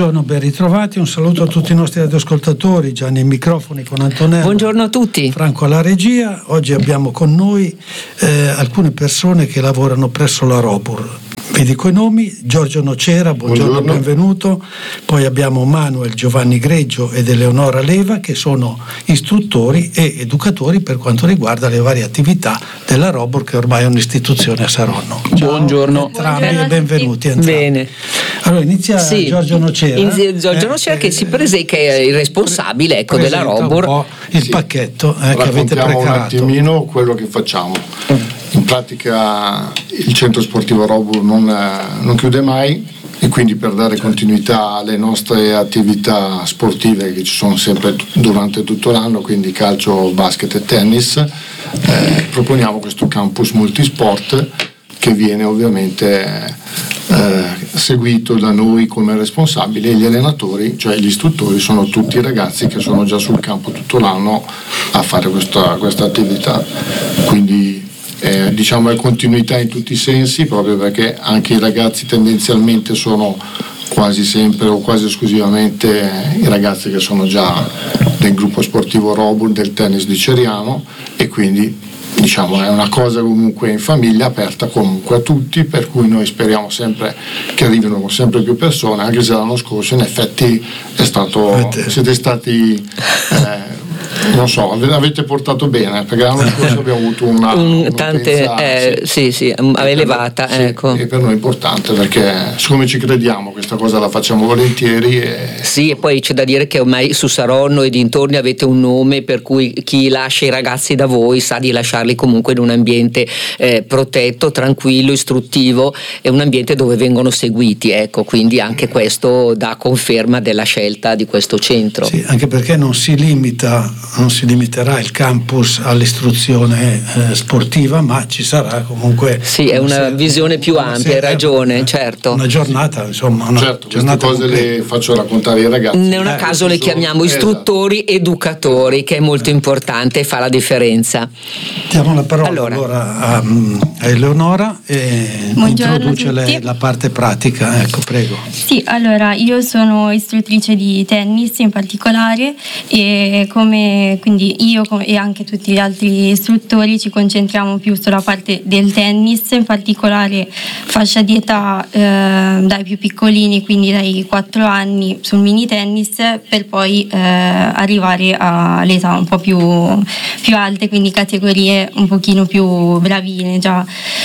Buongiorno, ben ritrovati, un saluto a tutti i nostri radioascoltatori, Gianni ai microfoni con Antonello. Buongiorno a tutti. Franco alla regia. Oggi abbiamo con noi alcune persone che lavorano presso la Robur. Vi dico i nomi: Giorgio Nocera, buongiorno. Benvenuto. Poi abbiamo Manuel Giovanni Greggio ed Eleonora Leva, che sono istruttori e educatori per quanto riguarda le varie attività della Robur, che ormai è un'istituzione a Saronno. Ciao. Buongiorno. Entrambi e benvenuti entrambi. Bene. Allora inizia Giorgio Nocera. Giorgio Nocera che è il responsabile della Robur. Il pacchetto che avete preparato. Raccontiamo un attimino quello che facciamo. In pratica il centro sportivo Robur non chiude mai, e quindi per dare continuità alle nostre attività sportive che ci sono sempre durante tutto l'anno, quindi calcio, basket e tennis, proponiamo questo campus multisport che viene ovviamente seguito da noi come responsabili, e gli allenatori, cioè gli istruttori, sono tutti i ragazzi che sono già sul campo tutto l'anno a fare questa attività. Quindi diciamo è continuità in tutti i sensi, proprio perché anche i ragazzi tendenzialmente sono quasi sempre o quasi esclusivamente i ragazzi che sono già del gruppo sportivo Robur del tennis di Ceriano, e quindi diciamo è una cosa comunque in famiglia, aperta comunque a tutti, per cui noi speriamo sempre che arrivino sempre più persone, anche se l'anno scorso in effetti siete stati non so, avete portato bene, perché l'anno scorso abbiamo avuto una elevata, ecco. E per noi è importante, perché siccome ci crediamo questa cosa la facciamo volentieri e poi c'è da dire che ormai su Saronno e dintorni avete un nome per cui chi lascia i ragazzi da voi sa di lasciarli comunque in un ambiente protetto, tranquillo, istruttivo, e un ambiente dove vengono seguiti, ecco, quindi anche questo dà conferma della scelta di questo centro. Sì, anche perché non si limiterà il campus all'istruzione sportiva, ma ci sarà comunque è una visione più ampia, hai ragione, certo. Una giornata, insomma, queste cose le faccio raccontare ai ragazzi. Non a caso le chiamiamo istruttori, educatori, che è molto importante e fa la differenza. Diamo la parola allora a Eleonora e introduce lei la parte pratica, ecco, prego. Sì, allora io sono istruttrice di tennis in particolare, e quindi io e anche tutti gli altri istruttori ci concentriamo più sulla parte del tennis, in particolare fascia di età dai più piccolini, quindi dai 4 anni sul mini tennis, per poi arrivare all'età un po' più alte, quindi categorie un pochino più bravine già.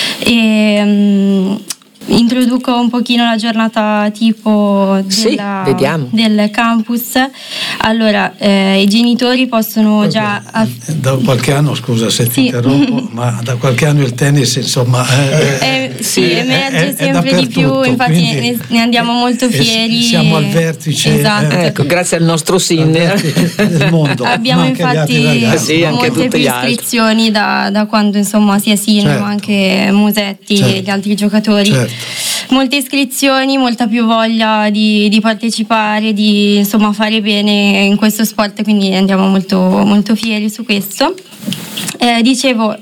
Introduco un pochino la giornata tipo del campus. Allora, i genitori possono già da qualche anno, scusa se ti interrompo, ma da qualche anno il tennis insomma emerge sempre di più, infatti ne andiamo molto fieri. Siamo al vertice, esatto. Ecco, grazie al nostro SIN del mondo. Abbiamo infatti molte più iscrizioni da quando insomma sia SIN, ma anche Musetti e gli altri giocatori. Molte iscrizioni, molta più voglia di partecipare, di insomma fare bene in questo sport, quindi andiamo molto, molto fieri su questo. Dicevo,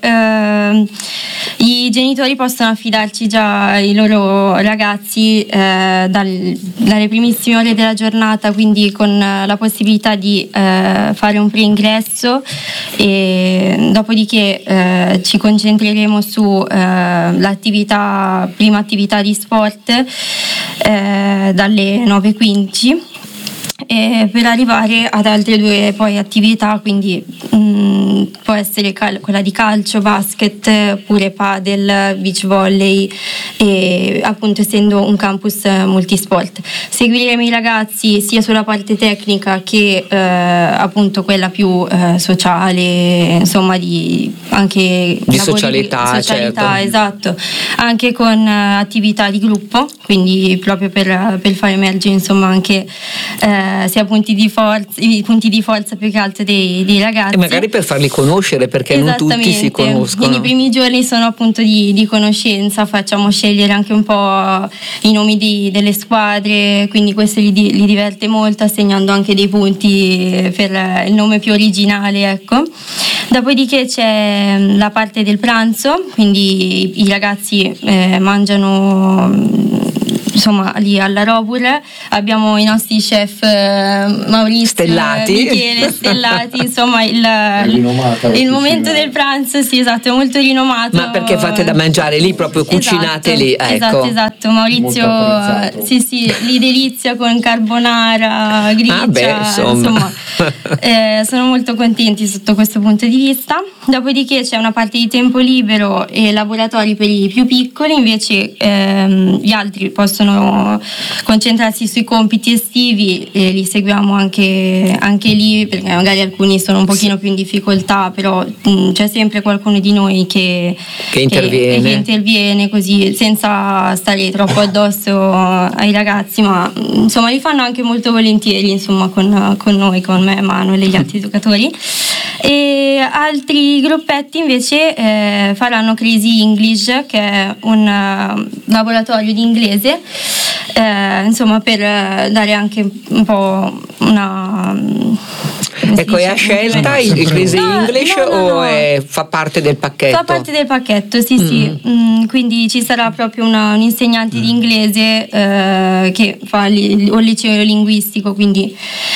i genitori possono affidarci già i loro ragazzi dalle primissime ore della giornata, quindi con la possibilità di fare un preingresso, e dopodiché ci concentreremo su prima attività di sport dalle 9:15. Per arrivare ad altre 2 poi attività, quindi può essere quella di calcio, basket, oppure padel, beach volley, e appunto essendo un campus multisport seguiremo i ragazzi sia sulla parte tecnica che appunto quella più sociale, insomma anche di socialità, certo. Esatto, anche con attività di gruppo, quindi proprio per far emergere insomma anche sia i punti di forza più che altro dei ragazzi, e magari per farli conoscere, perché non tutti si conoscono. Quindi i primi giorni sono appunto di conoscenza, facciamo scegliere anche un po' i nomi delle squadre, quindi questo li diverte molto, assegnando anche dei punti per il nome più originale, ecco. Dopodiché c'è la parte del pranzo, quindi i ragazzi mangiano insomma lì alla Robur abbiamo i nostri chef Maurizio Stellati, Michele Stellati, insomma il momento del pranzo, sì, esatto, è molto rinomato. Ma perché fate da mangiare lì, proprio cucinate lì? Ecco. Esatto, Maurizio sì, li delizia con carbonara, gricia, insomma sono molto contenti sotto questo punto di vista. Dopodiché c'è una parte di tempo libero e laboratori per i più piccoli, invece gli altri possono concentrarsi sui compiti estivi e li seguiamo anche lì, perché magari alcuni sono un pochino più in difficoltà, però c'è sempre qualcuno di noi che interviene così, senza stare troppo addosso ai ragazzi, ma insomma li fanno anche molto volentieri, insomma, con noi, con me, Manuel e gli altri giocatori. E altri gruppetti invece faranno Crazy English, che è un laboratorio di inglese, insomma, per dare anche un po' una... Ecco, è a scelta il Crazy English o fa parte del pacchetto? Fa parte del pacchetto, sì. Quindi ci sarà proprio un insegnante di inglese che fa un liceo linguistico, quindi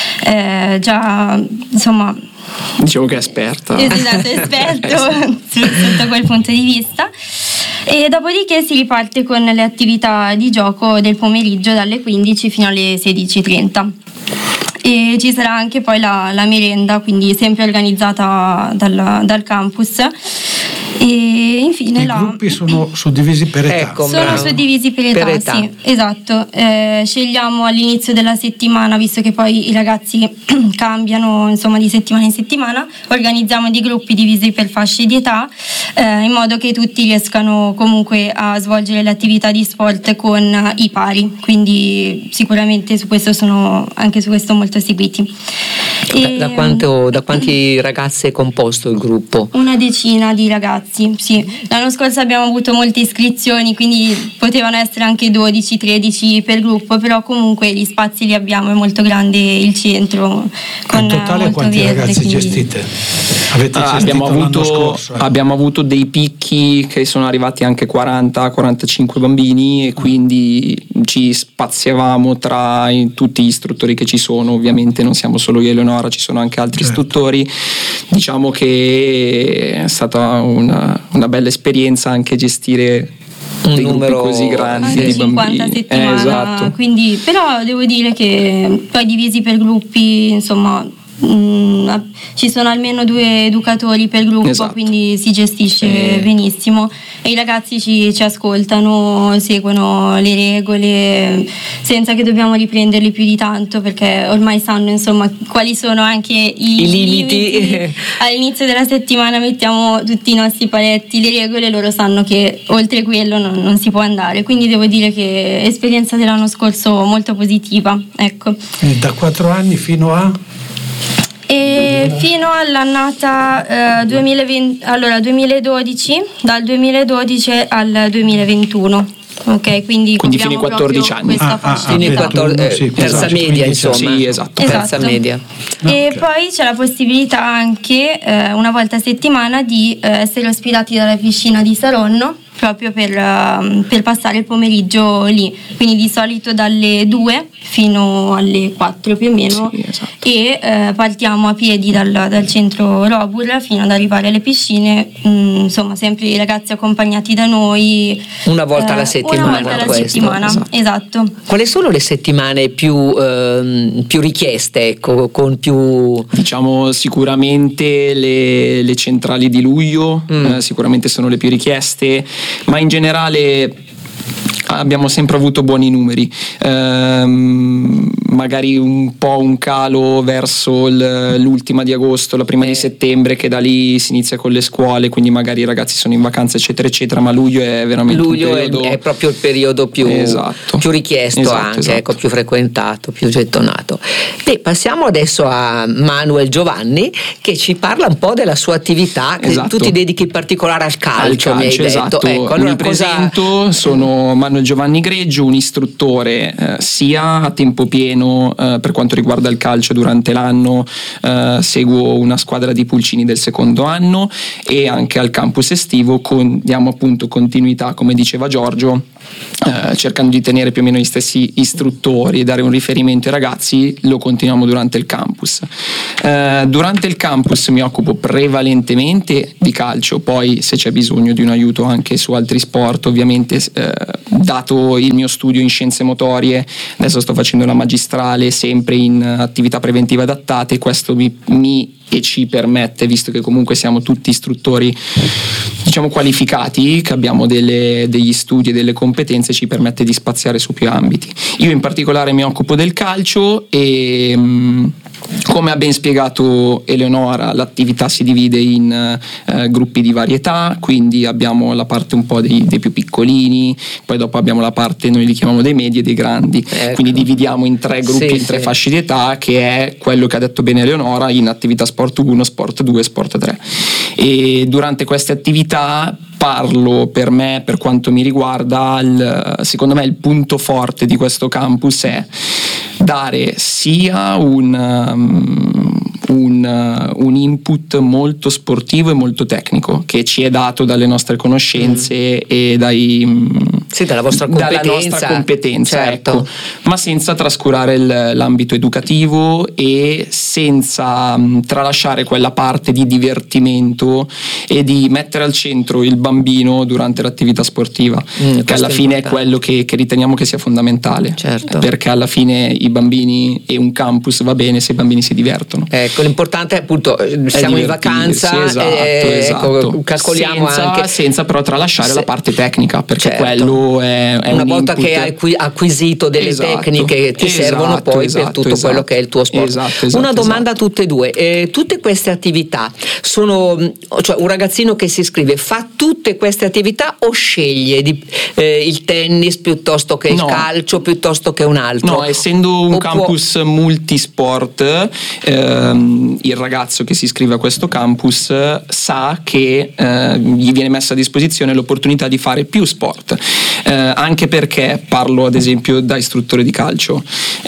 già, insomma... Diciamo che è esperta. Esatto, esperto sotto quel punto di vista. E dopodiché si riparte con le attività di gioco del pomeriggio dalle 15 fino alle 16:30. E ci sarà anche poi la merenda, quindi sempre organizzata dal campus. E infine i gruppi sono suddivisi per età. Ecco, sono suddivisi per età, sì, esatto. Scegliamo all'inizio della settimana, visto che poi i ragazzi cambiano, insomma, di settimana in settimana, organizziamo dei gruppi divisi per fasce di età, in modo che tutti riescano comunque a svolgere l'attività di sport con i pari, quindi sicuramente su questo molto seguiti. Da quanti ragazzi è composto il gruppo? Una decina di ragazzi, sì. L'anno scorso abbiamo avuto molte iscrizioni, quindi potevano essere anche 12-13 per gruppo, però comunque gli spazi li abbiamo, è molto grande il centro. In totale quanti ragazzi gestite? Avete gestito l'anno scorso? Abbiamo avuto dei picchi che sono arrivati anche 40-45 bambini, e quindi ci spaziavamo tra tutti gli istruttori che ci sono. Ovviamente non siamo solo io e Eleonora, ci sono anche altri istruttori. Diciamo che è stata una bella esperienza anche gestire un numero così grande di 50 bambini. Settimana, Esatto. Quindi, però devo dire che poi divisi per gruppi, insomma, ci sono almeno 2 educatori per gruppo, esatto. Quindi si gestisce benissimo e i ragazzi ci ascoltano, seguono le regole senza che dobbiamo riprenderli più di tanto, perché ormai sanno, insomma, quali sono anche i limiti. All'inizio della settimana mettiamo tutti i nostri paletti, le regole, loro sanno che oltre quello non si può andare, quindi devo dire che esperienza dell'anno scorso molto positiva, ecco. Da 4 anni fino a? E fino all'annata 2012, dal 2012 al 2021. Ok, quindi fino ai 14 anni. Terza media, insomma. Sì, esatto. Terza media. E poi c'è la possibilità anche una volta a settimana di essere ospitati dalla piscina di Saronno, proprio per passare il pomeriggio lì, quindi di solito dalle 2 fino alle 4 più o meno, sì, esatto. E partiamo a piedi dal centro Robur fino ad arrivare alle piscine, insomma sempre i ragazzi accompagnati da noi una volta alla settimana. Esatto. Quali sono le settimane più richieste, ecco, con più, diciamo, sicuramente le centrali di luglio sicuramente sono le più richieste, ma in generale abbiamo sempre avuto buoni numeri, magari un po' un calo verso l'ultima di agosto, la prima di settembre, che da lì si inizia con le scuole, quindi magari i ragazzi sono in vacanza eccetera eccetera, ma luglio è veramente un periodo... è proprio il periodo più richiesto, anche Ecco, più frequentato, più gettonato. E passiamo adesso a Manuel Giovanni, che ci parla un po' della sua attività, che tu ti dedichi in particolare al calcio, mi hai detto. Esatto. Ecco, allora mi presento, sono Manuel Giovanni Greggio, un istruttore sia a tempo pieno per quanto riguarda il calcio durante l'anno, seguo una squadra di pulcini del secondo anno, e anche al campus estivo diamo appunto continuità, come diceva Giorgio, cercando di tenere più o meno gli stessi istruttori e dare un riferimento ai ragazzi, lo continuiamo durante il campus. Durante il campus mi occupo prevalentemente di calcio, poi se c'è bisogno di un aiuto anche su altri sport, ovviamente dato il mio studio in scienze motorie, adesso sto facendo la magistrale sempre in attività preventive adattate, questo mi e ci permette, visto che comunque siamo tutti istruttori diciamo qualificati, che abbiamo degli studi e delle competenze, ci permette di spaziare su più ambiti. Io in particolare mi occupo del calcio e come ha ben spiegato Eleonora, l'attività si divide in gruppi di varietà, quindi abbiamo la parte un po' dei più piccolini, poi dopo abbiamo la parte, noi li chiamiamo dei medi e dei grandi, quindi dividiamo in 3 gruppi, in 3 fasce di età, che è quello che ha detto bene Eleonora, in attività sport 1, sport 2, sport 3. E durante queste attività parlo, per me, per quanto mi riguarda, secondo me il punto forte di questo campus è dare sia un input molto sportivo e molto tecnico, che ci è dato dalle nostre conoscenze e dalla vostra competenza, certo. Ecco, ma senza trascurare l'ambito educativo e senza tralasciare quella parte di divertimento e di mettere al centro il bambino durante l'attività sportiva, che alla fine è quello che riteniamo che sia fondamentale, certo. Perché alla fine i bambini e un campus va bene se i bambini si divertono. Ecco, l'importante è appunto siamo in vacanza, esatto. Calcoliamo senza però tralasciare la parte tecnica, perché certo. Quello è una un volta input. che hai acquisito delle tecniche ti servono poi per tutto quello che è il tuo sport. Una domanda a tutte e due: tutte queste attività sono, cioè un ragazzino che si iscrive fa tutte queste attività o sceglie il tennis piuttosto che il calcio piuttosto che un altro? No, essendo un campus multisport, il ragazzo che si iscrive a questo campus sa che gli viene messa a disposizione l'opportunità di fare più sport, anche perché parlo ad esempio da istruttore di calcio,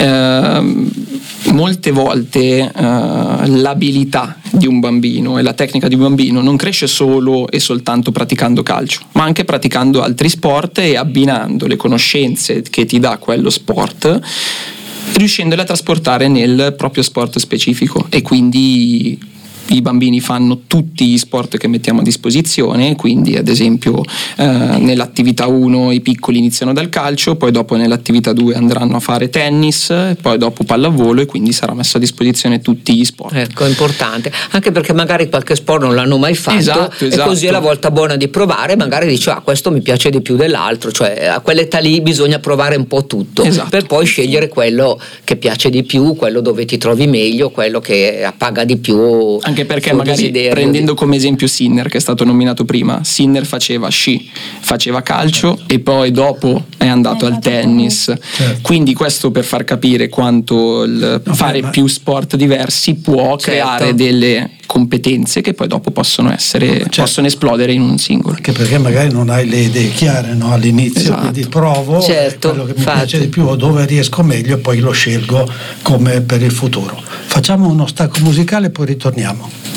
molte volte l'abilità di un bambino e la tecnica di un bambino non cresce solo e soltanto praticando calcio, ma anche praticando altri sport e abbinando le conoscenze che ti dà quello sport, riuscendole a trasportare nel proprio sport specifico. E quindi i bambini fanno tutti gli sport che mettiamo a disposizione, quindi ad esempio nell'attività 1 i piccoli iniziano dal calcio, poi dopo nell'attività 2 andranno a fare tennis, poi dopo pallavolo, e quindi sarà messo a disposizione tutti gli sport. Ecco, è importante, anche perché magari qualche sport non l'hanno mai fatto, esatto. E così è la volta buona di provare, magari dice questo mi piace di più dell'altro, cioè a quell'età lì bisogna provare un po' tutto, per poi scegliere quello che piace di più, quello dove ti trovi meglio, quello che appaga di più. Anche perché magari prendendo come esempio Sinner, che è stato nominato prima, Sinner faceva sci, faceva calcio e poi dopo è andato al tennis, certo. Quindi questo per far capire quanto fare più sport diversi può creare delle competenze che poi dopo possono esplodere in un singolo. Anche perché magari non hai le idee chiare, no? All'inizio, quindi provo quello che mi piace di più o dove riesco meglio e poi lo scelgo come per il futuro. Facciamo uno stacco musicale e poi ritorniamo.